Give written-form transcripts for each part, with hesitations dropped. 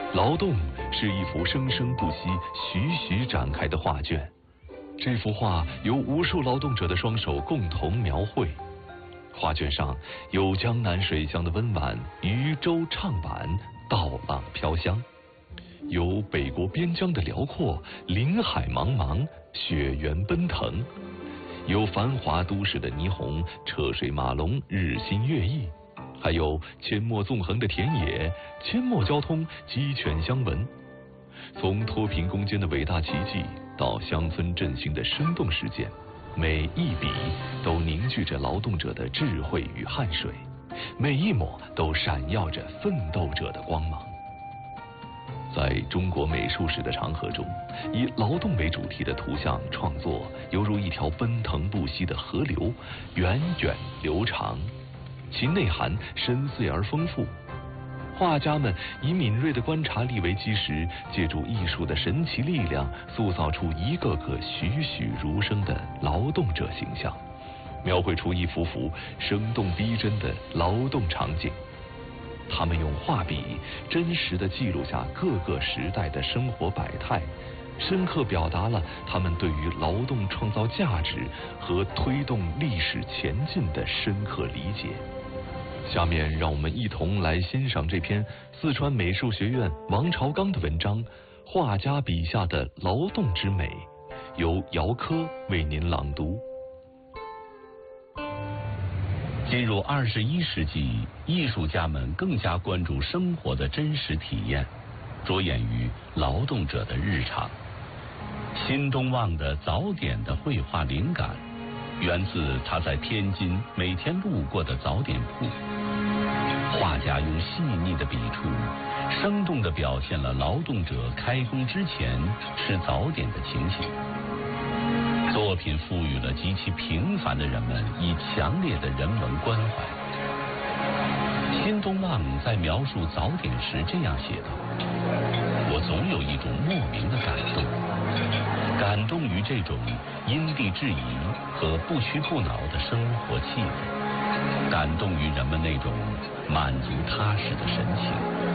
劳动是一幅生生不息、徐徐展开的画卷。这幅画由无数劳动者的双手共同描绘。画卷上有江南水乡的温婉，渔舟唱板，稻浪飘香；有北国边疆的辽阔，林海茫茫，雪原奔腾；有繁华都市的霓虹，车水马龙，日新月异；还有阡陌纵横的田野，阡陌交通，鸡犬相闻。从脱贫攻坚的伟大奇迹到乡村振兴的生动实践，每一笔都凝聚着劳动者的智慧与汗水，每一抹都闪耀着奋斗者的光芒。在中国美术史的长河中，以劳动为主题的图像创作犹如一条奔腾不息的河流，源远流长，其内涵深邃而丰富。画家们以敏锐的观察力为基石，借助艺术的神奇力量，塑造出一个个栩栩如生的劳动者形象，描绘出一幅幅生动逼真的劳动场景。他们用画笔真实地记录下各个时代的生活百态，深刻表达了他们对于劳动创造价值和推动历史前进的深刻理解。下面让我们一同来欣赏这篇四川美术学院王朝刚的文章《画家笔下的劳动之美》，由姚科为您朗读。 进入21世纪，艺术家们更加关注生活的真实体验，着眼于劳动者的日常。新东望的早点的绘画灵感，源自他在天津每天路过的早点铺。画家用细腻的笔触，生动地表现了劳动者开工之前吃早点的情形。作品赋予了极其平凡的人们以强烈的人文关怀。新东望在描述早点时这样写道：我总有一种莫名的感动于这种因地制宜和不屈不挠的生活气氛，感动于人们那种满足踏实的神情。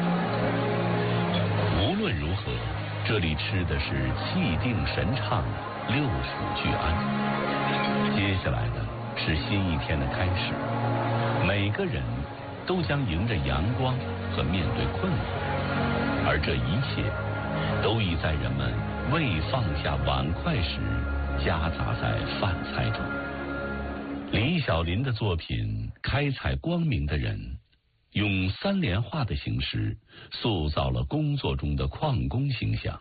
无论如何，这里吃的是气定神畅，六畜俱安。接下来的是新一天的开始，每个人都将迎着阳光和面对困惑，而这一切都已在人们未放下碗筷时夹杂在饭菜中。李小林的作品《开采光明的人》用三联画的形式塑造了工作中的矿工形象。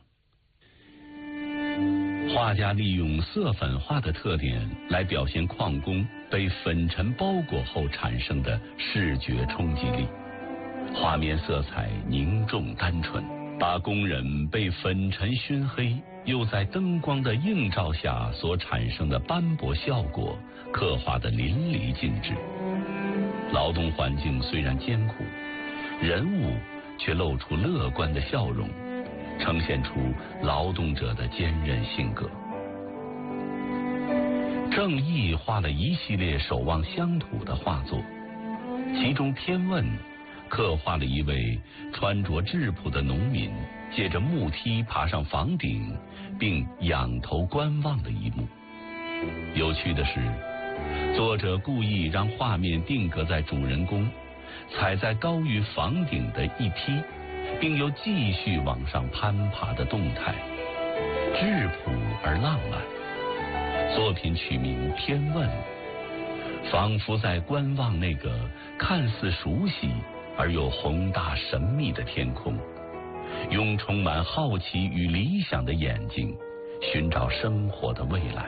画家利用色粉画的特点来表现矿工被粉尘包裹后产生的视觉冲击力，画面色彩凝重单纯，把工人被粉尘熏黑又在灯光的映照下所产生的斑驳效果刻画得淋漓尽致。劳动环境虽然艰苦，人物却露出乐观的笑容，呈现出劳动者的坚韧性格。郑毅画了一系列守望乡土的画作，其中《天问》刻画了一位穿着质朴的农民借着木梯爬上房顶，并仰头观望的一幕。有趣的是，作者故意让画面定格在主人公踩在高于房顶的一梯，并又继续往上攀爬的动态，质朴而浪漫。作品取名《天问》，仿佛在观望那个看似熟悉而又宏大神秘的天空，用充满好奇与理想的眼睛寻找生活的未来。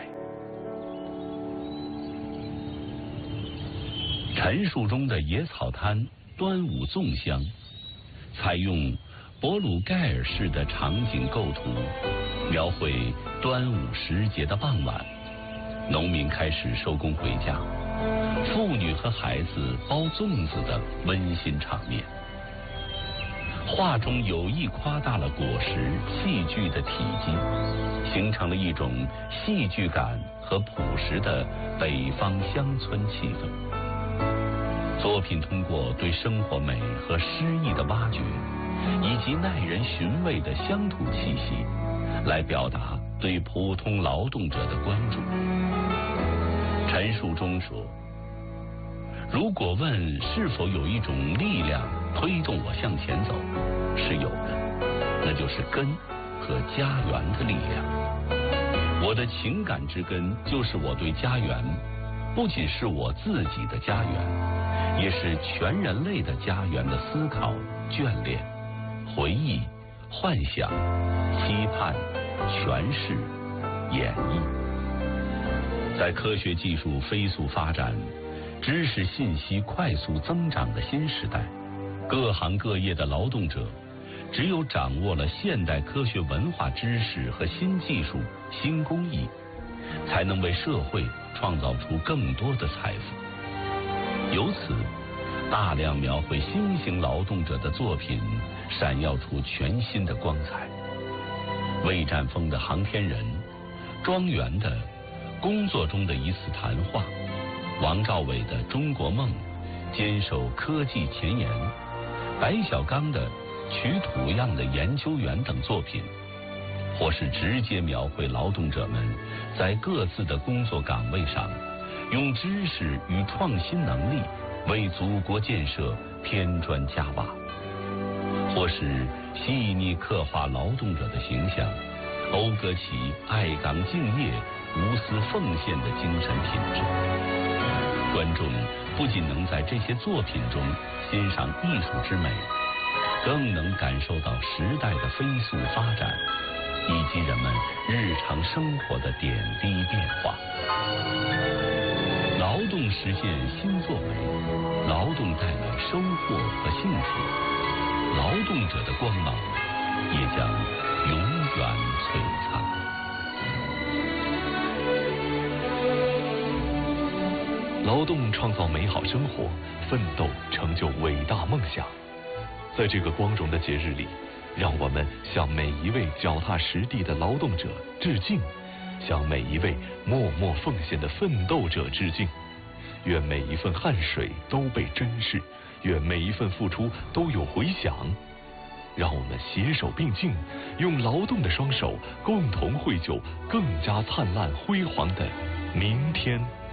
陈树中的野草滩端午粽香，采用博鲁盖尔式的场景构图，描绘端午时节的傍晚，农民开始收工回家，妇女和孩子包粽子的温馨场面。画中有意夸大了果实戏剧的体积，形成了一种戏剧感和朴实的北方乡村气氛。作品通过对生活美和诗意的挖掘，以其耐人寻味的乡土气息，来表达对普通劳动者的关注。陈述中说，如果问是否有一种力量推动我向前走，是有的，那就是根和家园的力量。我的情感之根就是我对家园，不仅是我自己的家园，也是全人类的家园的思考、眷恋、回忆、幻想、期盼、诠释、演绎。在科学技术飞速发展、知识信息快速增长的新时代，各行各业的劳动者只有掌握了现代科学文化知识和新技术、新工艺，才能为社会创造出更多的财富。由此，大量描绘新型劳动者的作品闪耀出全新的光彩。魏占峰的航天人，庄园的工作中的一次谈话，王兆伟的中国梦，坚守科技前沿，白小刚的取土样的研究员等作品，或是直接描绘劳动者们在各自的工作岗位上，用知识与创新能力为祖国建设添砖加瓦，或是细腻刻画劳动者的形象，讴歌其爱岗敬业、无私奉献的精神品质。观众不仅能在这些作品中欣赏艺术之美，更能感受到时代的飞速发展，以及人们日常生活的点滴变化。劳动实现新作为，劳动带来收获和幸福，劳动者的光芒也将永远璀璨。 劳动创造美好生活，奋斗成就伟大梦想。在这个光荣的节日里，让我们向每一位脚踏实地的劳动者致敬，向每一位默默奉献的奋斗者致敬。愿每一份汗水都被珍视，愿每一份付出都有回响。让我们携手并进，用劳动的双手共同绘就更加灿烂辉煌的明天。